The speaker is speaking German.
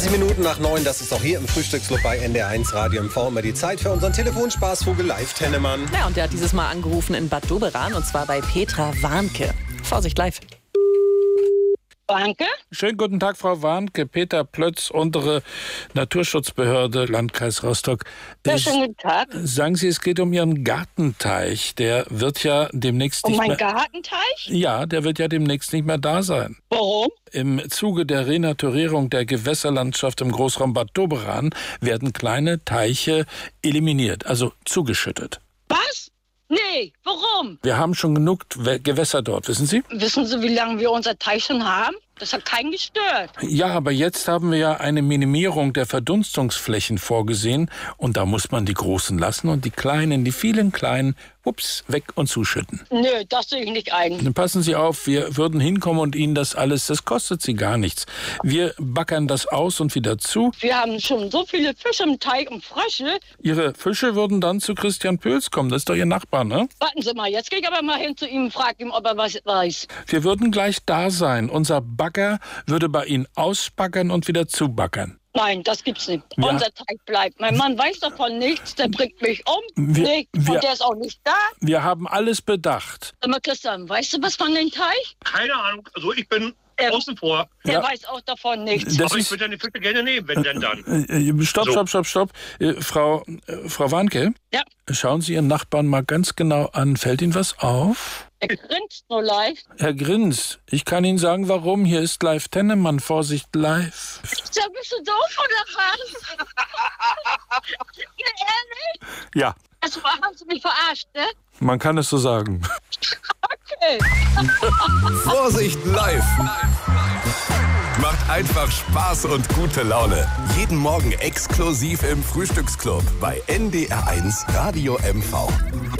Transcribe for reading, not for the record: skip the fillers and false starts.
7 Minuten nach 9, das ist auch hier im Frühstücksclub bei NDR1 Radio MV immer die Zeit für unseren Telefonspaßvogel Live Tennemann. Ja, und der hat dieses Mal angerufen in Bad Doberan und zwar bei Petra Warnke. Vorsicht live. Warnke? Schönen guten Tag, Frau Warnke. Peter Plötz, untere Naturschutzbehörde, Landkreis Rostock. Ja, schönen guten Tag. Sagen Sie, es geht um Ihren Gartenteich. Der wird ja demnächst nicht mehr... Um meinen Gartenteich? Ja, der wird ja demnächst nicht mehr da sein. Warum? Im Zuge der Renaturierung der Gewässerlandschaft im Großraum Bad Doberan werden kleine Teiche eliminiert, also zugeschüttet. Was? Nee, warum? Wir haben schon genug Gewässer dort, wissen Sie? Wissen Sie, wie lange wir unser Teich schon haben? Das hat keinen gestört. Ja, aber jetzt haben wir ja eine Minimierung der Verdunstungsflächen vorgesehen und da muss man die Großen lassen und die Kleinen, die vielen Kleinen, weg und zuschütten. Nö, das sehe ich nicht ein. Dann passen Sie auf, wir würden hinkommen und Ihnen das kostet Sie gar nichts. Wir backern das aus und wieder zu. Wir haben schon so viele Fische im Teich und Frösche. Ihre Fische würden dann zu Christian Pöls kommen, das ist doch Ihr Nachbar, ne? Warten Sie mal, jetzt gehe ich aber mal hin zu ihm und frage ihm, ob er was weiß. Wir würden gleich da sein. Unser Bagger würde bei Ihnen ausbaggern und wieder zubaggern. Nein, das gibt's nicht. Ja. Unser Teich bleibt. Mein Mann weiß davon nichts, der bringt mich um. Und der ist auch nicht da. Wir haben alles bedacht. Sag mal, Christian, weißt du was von dem Teich? Keine Ahnung, also ich bin außen vor. Der weiß auch davon nichts. Aber ich würde deine Fische gerne nehmen, wenn denn dann. Stopp. Frau Warnke? Ja. Schauen Sie Ihren Nachbarn mal ganz genau an. Fällt Ihnen was auf? Er grinst nur leicht. Herr Grins, ich kann Ihnen sagen, warum. Hier ist Live Tennemann. Vorsicht, live. Da bist du doof oder was? Ehrlich? Ja, Also haben Sie mich verarscht, ne? man kann es so sagen. Okay. Vorsicht live! Macht einfach Spaß und gute Laune. Jeden Morgen exklusiv im Frühstücksclub bei NDR1 Radio MV.